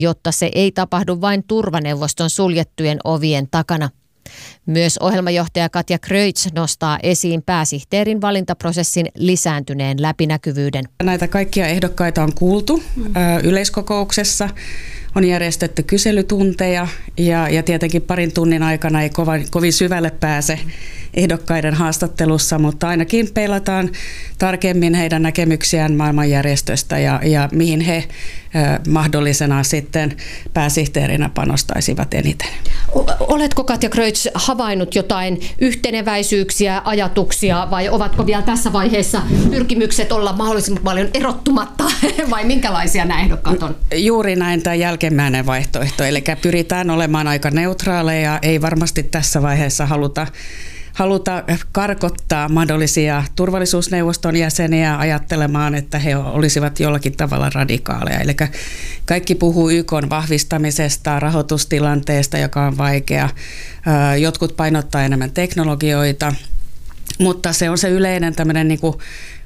jotta se ei tapahdu vain turvaneuvoston suljettujen ovien takana. Myös ohjelmajohtaja Katja Kreutzs nostaa esiin pääsihteerin valintaprosessin lisääntyneen läpinäkyvyyden. Näitä kaikkia ehdokkaita on kuultu yleiskokouksessa. On järjestetty kyselytunteja ja tietenkin parin tunnin aikana ei kovin syvälle pääse ehdokkaiden haastattelussa, mutta ainakin peilataan tarkemmin heidän näkemyksiään maailmanjärjestöstä ja mihin he mahdollisena sitten pääsihteerinä panostaisivat eniten. Oletko Katja Kreutzs havainnut jotain yhteneväisyyksiä, ajatuksia vai ovatko vielä tässä vaiheessa pyrkimykset olla mahdollisimman paljon erottumatta vai minkälaisia nämä ehdokkaat on? Juuri näin tämä jälkimmäinen vaihtoehto, eli pyritään olemaan aika neutraaleja, ei varmasti tässä vaiheessa haluta karkottaa mahdollisia turvallisuusneuvoston jäseniä ajattelemaan, että he olisivat jollakin tavalla radikaaleja. Eli kaikki puhuu YK:n vahvistamisesta, rahoitustilanteesta, joka on vaikea. Jotkut painottaa enemmän teknologioita, mutta se on se yleinen tämmöinen niin kuin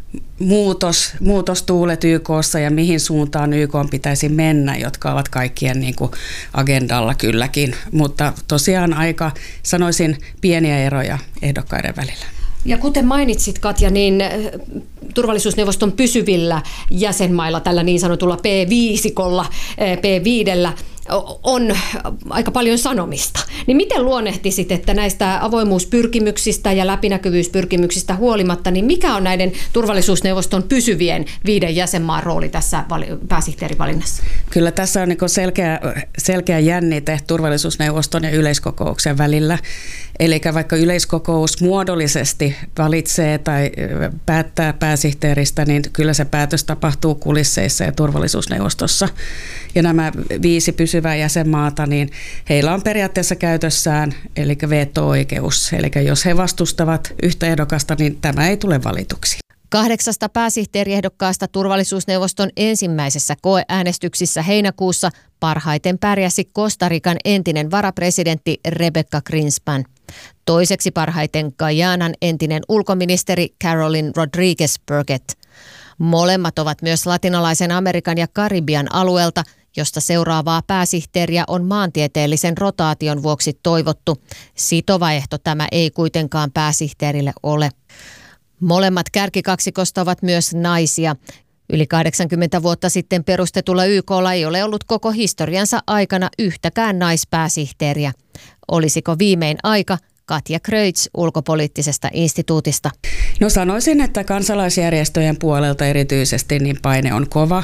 muutostuulet YK:ssa ja mihin suuntaan YK:n pitäisi mennä, jotka ovat kaikkien niin kuin agendalla kylläkin, mutta tosiaan aika, sanoisin, pieniä eroja ehdokkaiden välillä. Ja kuten mainitsit, Katja, niin turvallisuusneuvoston pysyvillä jäsenmailla, tällä niin sanotulla P5:lla, P5:llä, on aika paljon sanomista. Niin miten luonnehtisit, että näistä avoimuuspyrkimyksistä ja läpinäkyvyyspyrkimyksistä huolimatta, niin mikä on näiden turvallisuusneuvoston pysyvien 5 jäsenmaan rooli tässä pääsihteerivalinnassa? Kyllä tässä on niin selkeä jännite turvallisuusneuvoston ja yleiskokouksen välillä. Eli vaikka yleiskokous muodollisesti valitsee tai päättää pääsihteeristä, niin kyllä se päätös tapahtuu kulisseissa ja turvallisuusneuvostossa. Ja nämä 5 pysyvää jäsenmaata, niin heillä on periaatteessa käytössään, eli veto-oikeus. Eli jos he vastustavat yhtä ehdokasta, niin tämä ei tule valituksi. 8 pääsihteeriehdokkaasta turvallisuusneuvoston ensimmäisessä koeäänestyksissä heinäkuussa parhaiten pärjäsi Costa Rican entinen varapresidentti Rebecca Greenspan. Toiseksi parhaiten Guyanan entinen ulkoministeri Caroline Rodriguez Burgett. Molemmat ovat myös latinalaisen Amerikan ja Karibian alueelta, josta seuraavaa pääsihteeriä on maantieteellisen rotaation vuoksi toivottu. Sitova ehto tämä ei kuitenkaan pääsihteerille ole. Molemmat kärkikaksikosta ovat myös naisia. Yli 80 vuotta sitten perustetulla YK:lla ei ole ollut koko historiansa aikana yhtäkään naispääsihteeriä. Olisiko viimein aika? Katja Kreutzs ulkopoliittisesta instituutista. No sanoisin, että kansalaisjärjestöjen puolelta erityisesti niin paine on kova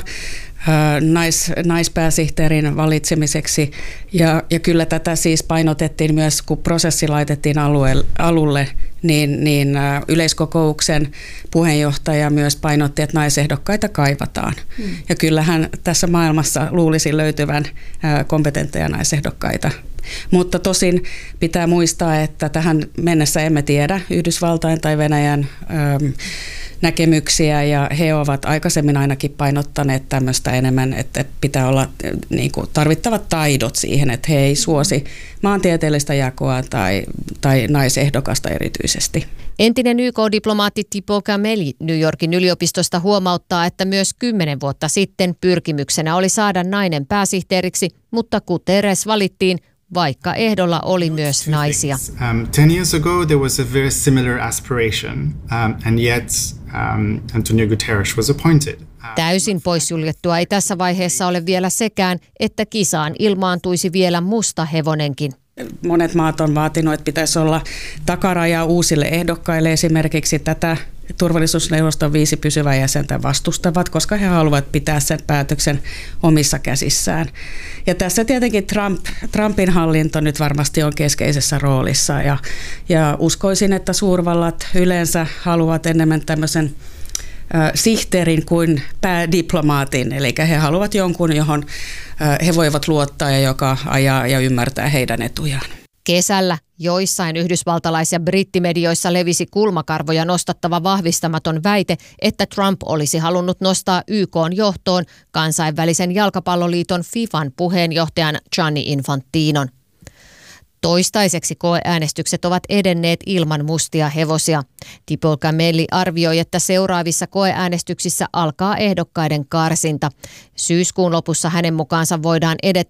naispääsihteerin valitsemiseksi ja kyllä tätä siis painotettiin myös, kun prosessi laitettiin alulle, niin yleiskokouksen puheenjohtaja myös painotti, että naisehdokkaita kaivataan. Ja kyllähän tässä maailmassa luulisi löytyvän kompetentteja naisehdokkaita. Mutta tosin pitää muistaa, että tähän mennessä emme tiedä Yhdysvaltain tai Venäjän näkemyksiä ja he ovat aikaisemmin ainakin painottaneet tämmöistä enemmän, että pitää olla niin kuin tarvittavat taidot siihen, että he ei suosi maantieteellistä jakoa tai naisehdokasta erityisesti. Entinen YK-diplomaatti Thibaut Cameli New Yorkin yliopistosta huomauttaa, että myös 10 vuotta sitten pyrkimyksenä oli saada nainen pääsihteeriksi, mutta Guterres valittiin, vaikka ehdolla oli myös naisia. 10 years ago there was a very similar aspiration and yet Antonio Guterres was appointed. Täysin poissuljettua ei tässä vaiheessa ole vielä sekään, että kisaan ilmaantuisi vielä musta hevonenkin. Monet maat on vaatinut, että pitäisi olla takaraja uusille ehdokkaille. Esimerkiksi tätä turvallisuusneuvoston 5 pysyvää jäsentä vastustavat, koska he haluavat pitää sen päätöksen omissa käsissään. Ja tässä tietenkin Trumpin hallinto nyt varmasti on keskeisessä roolissa ja uskoisin, että suurvallat yleensä haluavat enemmän tämmöisen sihteerin kuin päädiplomaatin, eli he haluavat jonkun, johon he voivat luottaa ja joka ajaa ja ymmärtää heidän etujaan. Kesällä joissain yhdysvaltalais- ja brittimedioissa levisi kulmakarvoja nostattava vahvistamaton väite, että Trump olisi halunnut nostaa YK:n johtoon kansainvälisen jalkapalloliiton FIFAn puheenjohtajan Gianni Infantinon. Toistaiseksi koeäänestykset ovat edenneet ilman mustia hevosia. Tipol Gamelli arvioi, että seuraavissa koeäänestyksissä alkaa ehdokkaiden karsinta. Syyskuun lopussa hänen mukaansa voidaan edetä